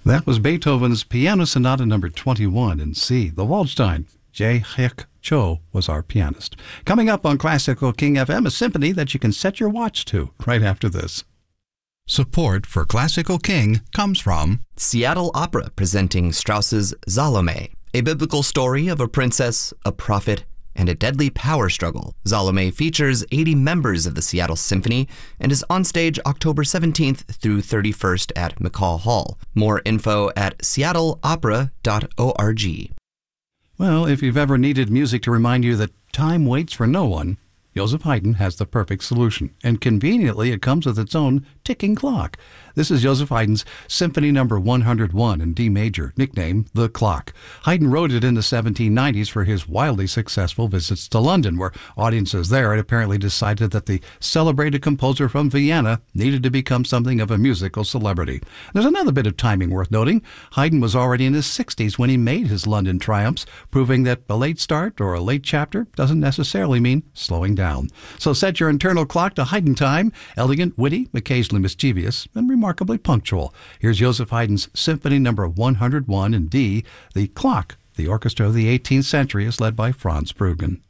That was Beethoven's Piano Sonata number 21 in C. The Waldstein. Jae-hyuk Cho was our pianist. Coming up on Classical King FM, a symphony that you can set your watch to right after this. Support for Classical King comes from Seattle Opera presenting Strauss's Salome, a biblical story of a princess, a prophet, and a deadly power struggle. Salome features 80 members of the Seattle Symphony and is on stage October 17th through 31st at McCall Hall. More info at seattleopera.org. Well, if you've ever needed music to remind you that time waits for no one, Joseph Haydn has the perfect solution, and conveniently it comes with its own ticking clock. This is Joseph Haydn's Symphony number 101 in D major, nicknamed The Clock. Haydn wrote it in the 1790s for his wildly successful visits to London, where audiences there had apparently decided that the celebrated composer from Vienna needed to become something of a musical celebrity. There's another bit of timing worth noting. Haydn was already in his 60s when he made his London triumphs, proving that a late start or a late chapter doesn't necessarily mean slowing down. So set your internal clock to Haydn time, elegant, witty, occasionally mischievous, and remarkably punctual. Here's Joseph Haydn's Symphony number 101 in D, The Clock. The orchestra of the 18th century is led by Franz Bruggen.